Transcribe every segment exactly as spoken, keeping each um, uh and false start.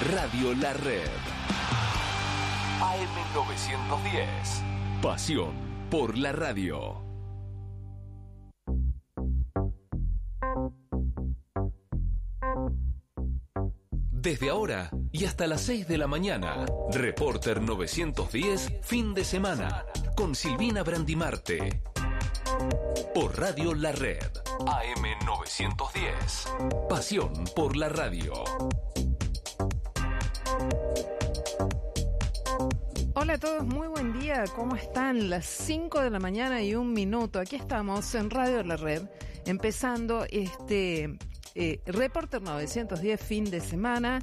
Radio La Red. A M novecientos diez. Pasión por la radio. Desde ahora y hasta las seis de la mañana, Reporter novecientos diez, fin de semana, con Silvina Brandimarte. Por Radio La Red, A M novecientos diez. Pasión por la radio. Hola a todos, muy buen día, ¿cómo están? Las cinco de la mañana y un minuto, aquí estamos en Radio La Red, empezando este... Eh, Reporter novecientos diez fin de semana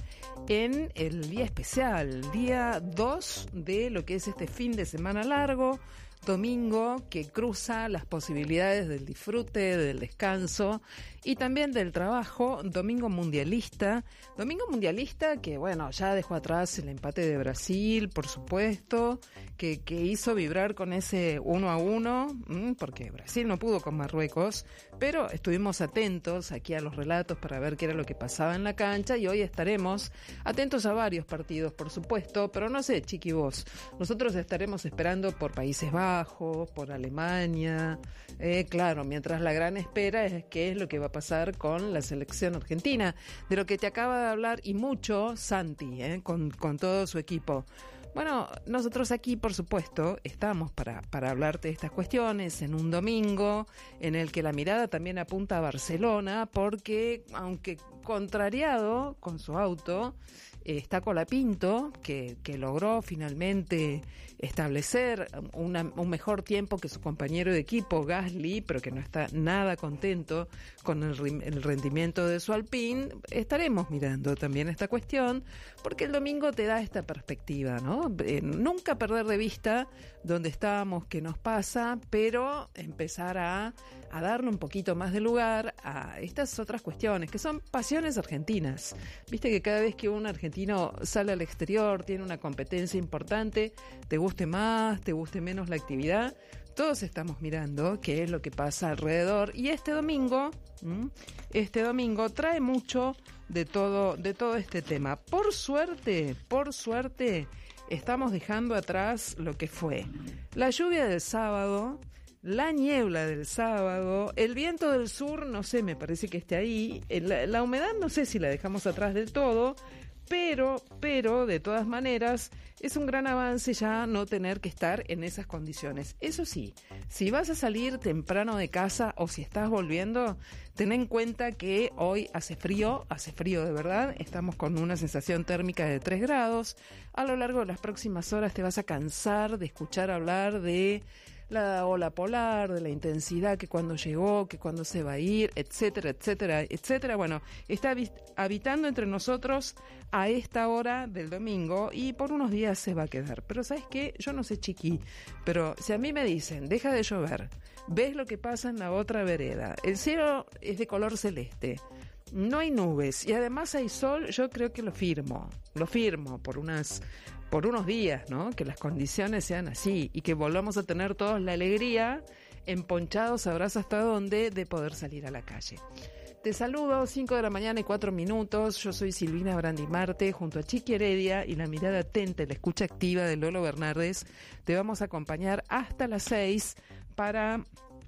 en el día especial, día dos de lo que es este fin de semana largo, domingo que cruza las posibilidades del disfrute, del descanso y también del trabajo, domingo mundialista, domingo mundialista que bueno, ya dejó atrás el empate de Brasil, por supuesto, que, que hizo vibrar con ese uno a uno, porque Brasil no pudo con Marruecos, pero estuvimos atentos aquí a los relatos para ver qué era lo que pasaba en la cancha y hoy estaremos atentos a varios partidos, por supuesto, pero no sé, Chiqui, vos, nosotros estaremos esperando por Países Bajos, por Alemania, eh, claro, mientras la gran espera es qué es lo que va a pasar con la selección argentina, de lo que te acaba de hablar y mucho Santi, eh, con, con todo su equipo. Bueno, nosotros aquí, por supuesto, estamos para, para hablarte de estas cuestiones en un domingo en el que la mirada también apunta a Barcelona, porque aunque contrariado con su auto, eh, está Colapinto, que, que logró finalmente establecer una, un mejor tiempo que su compañero de equipo, Gasly, pero que no está nada contento con el, el rendimiento de su Alpine. Estaremos mirando también esta cuestión, porque el domingo te da esta perspectiva, ¿no? Eh, nunca perder de vista dónde estábamos, qué nos pasa, pero empezar a, a darle un poquito más de lugar a estas otras cuestiones, que son pasiones argentinas. Viste que cada vez que un argentino sale al exterior, tiene una competencia importante, te guste más, te guste menos la actividad, todos estamos mirando qué es lo que pasa alrededor, y este domingo, ¿m? este domingo trae mucho de todo, de todo este tema. Por suerte, por suerte, estamos dejando atrás lo que fue la lluvia del sábado, la niebla del sábado, el viento del sur, no sé, me parece que esté ahí, la, la humedad no sé si la dejamos atrás del todo, pero, pero, de todas maneras, es un gran avance ya no tener que estar en esas condiciones. Eso sí, si vas a salir temprano de casa o si estás volviendo, ten en cuenta que hoy hace frío, hace frío de verdad, estamos con una sensación térmica de tres grados. A lo largo de las próximas horas te vas a cansar de escuchar hablar de la ola polar, de la intensidad que cuando llegó, que cuando se va a ir, etcétera, etcétera, etcétera. Bueno, está habitando entre nosotros a esta hora del domingo y por unos días se va a quedar. Pero ¿sabes qué? Yo no sé, Chiqui, pero si a mí me dicen, deja de llover, ves lo que pasa en la otra vereda, el cielo es de color celeste, no hay nubes y además hay sol, yo creo que lo firmo, lo firmo por unas, por unos días, ¿no? Que las condiciones sean así y que volvamos a tener todos la alegría, emponchados, sabrás hasta dónde, de poder salir a la calle. Te saludo, cinco de la mañana y cuatro minutos, yo soy Silvina Brandimarte, junto a Chiqui Heredia y la mirada atenta y la escucha activa de Lolo Bernardes, te vamos a acompañar hasta las seis para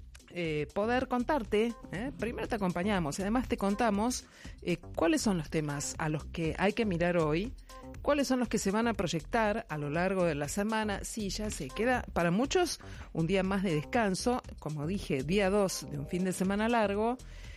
Eh, poder contarte, ¿eh? Primero te acompañamos y además te contamos eh, cuáles son los temas a los que hay que mirar hoy, cuáles son los que se van a proyectar a lo largo de la semana. Sí, ya se queda para muchos un día más de descanso, como dije, día dos de un fin de semana largo.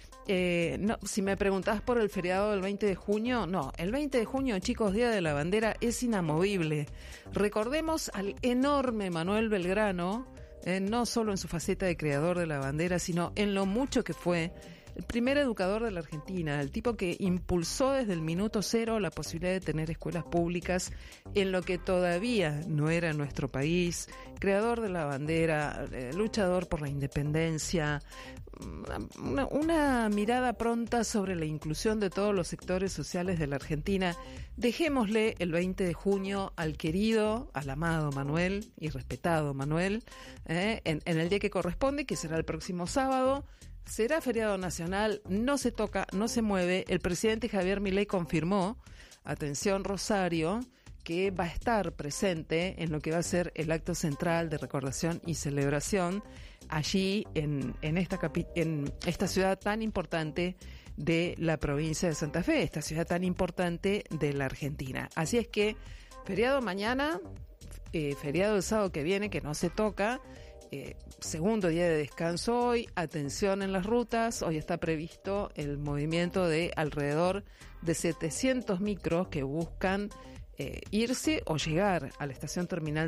Eh, no, si me preguntás por el feriado del veinte de junio, no, el veinte de junio, chicos, Día de la Bandera, es inamovible. Recordemos al enorme Manuel Belgrano, Eh, no solo en su faceta de creador de la bandera, sino en lo mucho que fue el primer educador de la Argentina, el tipo que impulsó desde el minuto cero la posibilidad de tener escuelas públicas en lo que todavía no era nuestro país, creador de la bandera, eh, luchador por la independencia, una, una mirada pronta sobre la inclusión de todos los sectores sociales de la Argentina. Dejémosle el veinte de junio al querido, al amado Manuel y respetado Manuel, eh, en, en el día que corresponde, que será el próximo sábado. Será feriado nacional, no se toca, no se mueve. El presidente Javier Milei confirmó atención Rosario, que va a estar presente en lo que va a ser el acto central de recordación y celebración allí en, en, esta, capi- en esta ciudad tan importante de la provincia de Santa Fe, esta ciudad tan importante de la Argentina. Así es que feriado mañana, eh, feriado el sábado que viene, que no se toca, eh, segundo día de descanso hoy, atención en las rutas, hoy está previsto el movimiento de alrededor de setecientos micros que buscan eh, irse o llegar a la estación terminal